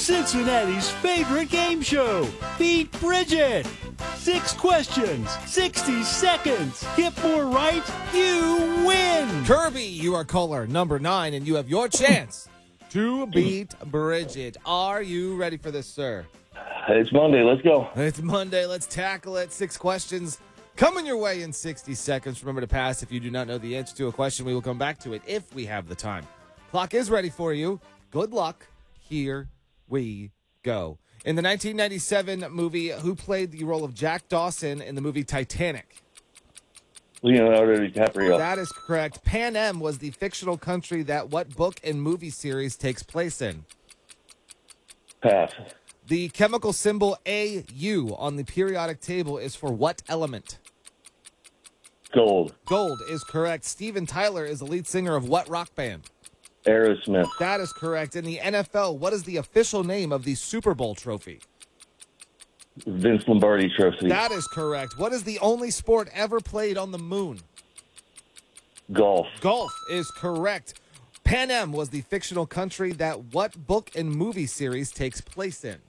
Cincinnati's favorite game show, Beat Bridget. 6 questions, 60 seconds. Get more right, you win. Kirby, you are caller number 9, and you have your chance to beat Bridget. Are you ready for this, sir? It's Monday. Let's go. It's Monday. Let's tackle it. 6 questions coming your way in 60 seconds. Remember to pass if you do not know the answer to a question. We will come back to it if we have the time. Clock is ready for you. Good luck. Here we go. In the 1997 movie, who played the role of Jack Dawson in the movie Titanic? Leonardo DiCaprio. That is correct. Pan Am was the fictional country that what book and movie series takes place in? Pass. The chemical symbol AU on the periodic table is for what element? Gold. Gold is correct. Steven Tyler is the lead singer of what rock band? Aerosmith. That is correct. In the NFL, what is the official name of the Super Bowl trophy? Vince Lombardi Trophy. That is correct. What is the only sport ever played on the moon? Golf. Golf is correct. Pan Am was the fictional country that what book and movie series takes place in?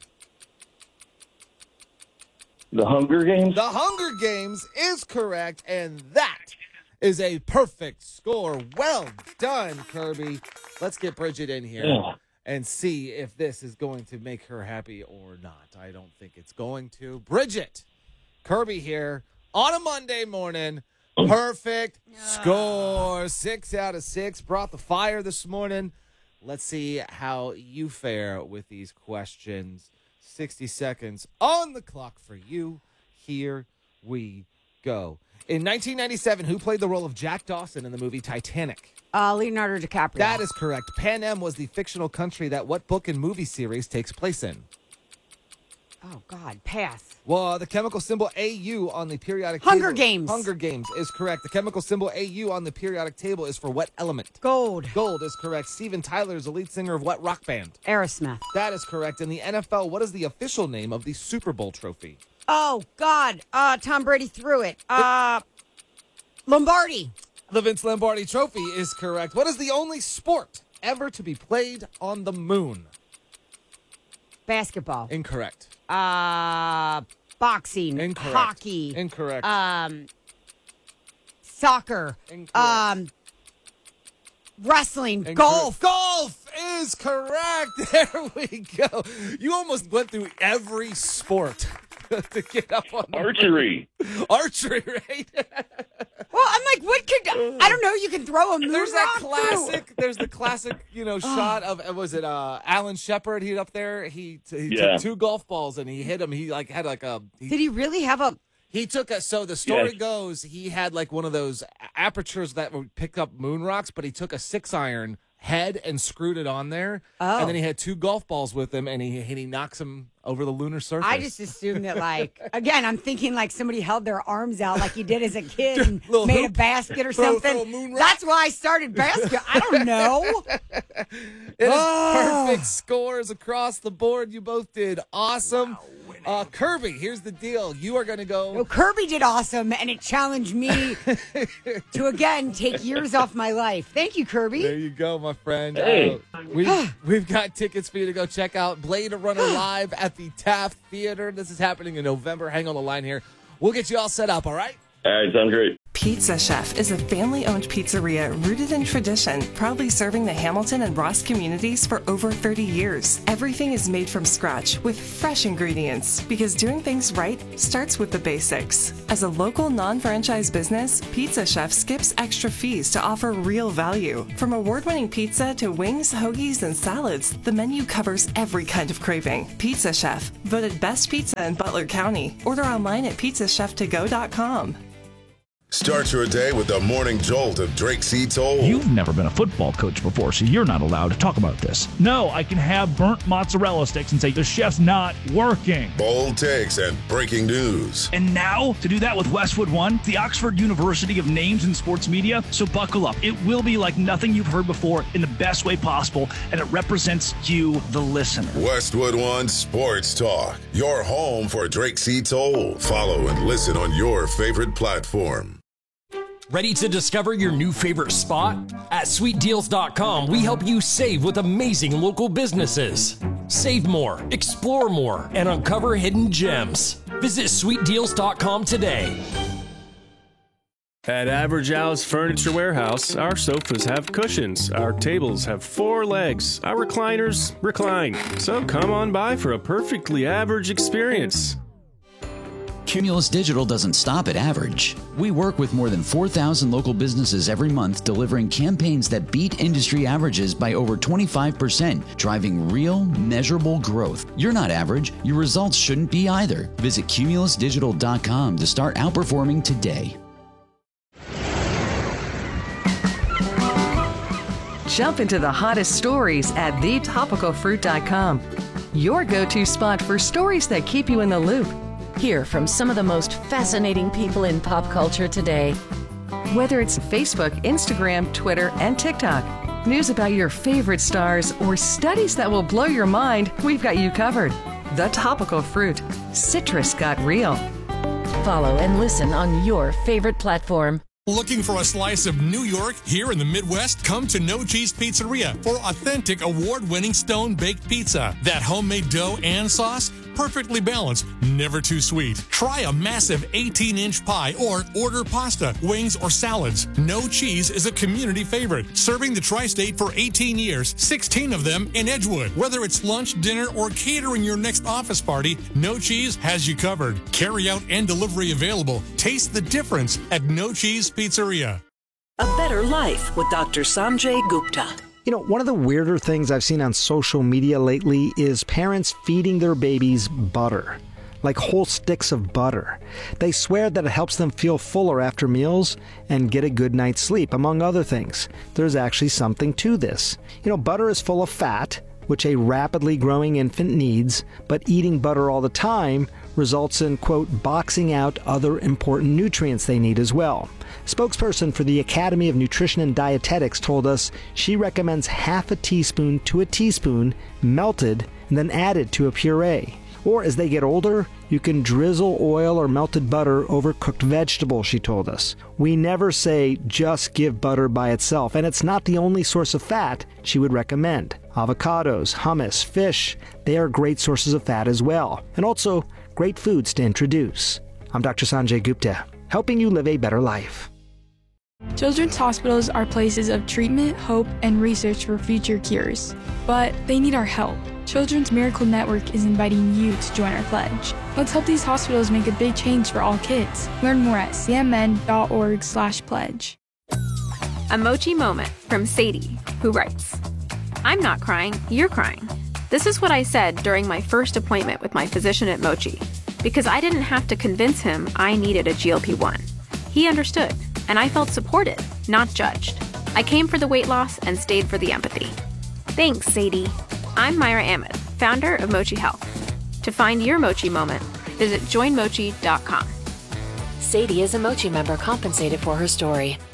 The Hunger Games. The Hunger Games is correct, and that is a perfect score. Well done, Kirby. Let's get Bridget in here and see if this is going to make her happy or not. I don't think it's going to. Bridget, Kirby here on a Monday morning. Perfect score. 6 out of 6. Brought the fire this morning. Let's see how you fare with these questions. 60 seconds on the clock for you. Here we go. In 1997, who played the role of Jack Dawson in the movie Titanic? Leonardo DiCaprio. That is correct. Pan Am was the fictional country that what book and movie series takes place in? Oh, God. Pass. Well, the chemical symbol AU on the periodic table. Hunger Games. Hunger Games is correct. The chemical symbol AU on the periodic table is for what element? Gold. Gold is correct. Steven Tyler is the lead singer of what rock band? Aerosmith. That is correct. In the NFL, what is the official name of the Super Bowl trophy? Oh, God. Tom Brady threw it. Lombardi. The Vince Lombardi Trophy is correct. What is the only sport ever to be played on the moon? Basketball. Incorrect. Boxing. Incorrect. Hockey. Incorrect. Soccer. Incorrect. Wrestling. Incorrect. Golf. Golf is correct. There we go. You almost went through every sport to get up on Archery. Archery, right? Well, I'm like, what could I don't know? You can throw a moon There's that rock classic. There's the classic, shot of was it Alan Shepard? He up there. He took 2 golf balls and he hit them. He had a. Did he really have a? He took a. So the story goes, he had like one of those apertures that would pick up moon rocks, but he took a 6-iron head and screwed it on there. Oh. And then he had 2 golf balls with him, and he knocks them over the lunar surface. I just assumed that, like, again, I'm thinking like somebody held their arms out like you did as a kid and made a basket or something. Throw a moon rock. That's why I started basket. I don't know. It is perfect scores across the board. You both did awesome. Kirby, here's the deal. You are going to go. No, Kirby did awesome, and it challenged me to, again, take years off my life. Thank you, Kirby. There you go, my friend. Hey. We've got tickets for you to go check out Blade Runner live at the Taft Theater. This is happening in November. Hang on the line here. We'll get you all set up, all right? All right, sounds great. Pizza Chef is a family-owned pizzeria rooted in tradition, proudly serving the Hamilton and Ross communities for over 30 years. Everything is made from scratch with fresh ingredients because doing things right starts with the basics. As a local non-franchise business, Pizza Chef skips extra fees to offer real value. From award-winning pizza to wings, hoagies, and salads, the menu covers every kind of craving. Pizza Chef, voted best pizza in Butler County. Order online at pizzacheftogo.com. Start your day with the morning jolt of Drake C. Toll. You've never been a football coach before, so you're not allowed to talk about this. No, I can have burnt mozzarella sticks and say the chef's not working. Bold takes and breaking news. And now, to do that with Westwood One, the Oxford University of Names in Sports Media, so buckle up. It will be like nothing you've heard before in the best way possible, and it represents you, the listener. Westwood One Sports Talk, your home for Drake C. Toll. Follow and listen on your favorite platform. Ready to discover your new favorite spot? At sweetdeals.com, we help you save with amazing local businesses. Save more, explore more, and uncover hidden gems. Visit sweetdeals.com today. At Average Al's Furniture Warehouse, our sofas have cushions, our tables have 4 legs, our recliners recline. So come on by for a perfectly average experience. Cumulus Digital doesn't stop at average. We work with more than 4,000 local businesses every month, delivering campaigns that beat industry averages by over 25%, driving real, measurable growth. You're not average. Your results shouldn't be either. Visit cumulusdigital.com to start outperforming today. Jump into the hottest stories at thetopicalfruit.com. Your go-to spot for stories that keep you in the loop. Hear from some of the most fascinating people in pop culture today. Whether it's Facebook, Instagram, Twitter, and TikTok, news about your favorite stars, or studies that will blow your mind, we've got you covered. The Topical Fruit. Citrus got real. Follow and listen on your favorite platform. Looking for a slice of New York here in the Midwest? Come to No Cheese Pizzeria for authentic award-winning stone-baked pizza. That homemade dough and sauce, perfectly balanced, never too sweet. Try a massive 18-inch pie or order pasta, wings, or salads. No Cheese is a community favorite, serving the tri-state for 18 years, 16 of them in Edgewood. Whether it's lunch, dinner, or catering your next office party, No Cheese has you covered. Carry out and delivery available. Taste the difference at No Cheese Pizzeria. A Better Life with Dr. Sanjay Gupta. You know, one of the weirder things I've seen on social media lately is parents feeding their babies butter, like whole sticks of butter. They swear that it helps them feel fuller after meals and get a good night's sleep, among other things. There's actually something to this. You know, butter is full of fat, which a rapidly growing infant needs, but eating butter all the time results in, quote, boxing out other important nutrients they need as well. Spokesperson for the Academy of Nutrition and Dietetics told us she recommends half a teaspoon to a teaspoon melted and then added to a puree. Or as they get older, you can drizzle oil or melted butter over cooked vegetables, she told us. We never say just give butter by itself, and it's not the only source of fat she would recommend. Avocados, hummus, fish, they are great sources of fat as well, and also great foods to introduce. I'm Dr. Sanjay Gupta, helping you live a better life. Children's hospitals are places of treatment, hope, and research for future cures. But they need our help. Children's Miracle Network is inviting you to join our pledge. Let's help these hospitals make a big change for all kids. Learn more at cmn.org/pledge. A Mochi moment from Sadie, who writes, I'm not crying, you're crying. This is what I said during my first appointment with my physician at Mochi, because I didn't have to convince him I needed a GLP-1. He understood, and I felt supported, not judged. I came for the weight loss and stayed for the empathy. Thanks, Sadie. I'm Myra Ahmed, founder of Mochi Health. To find your Mochi moment, visit joinmochi.com. Sadie is a Mochi member compensated for her story.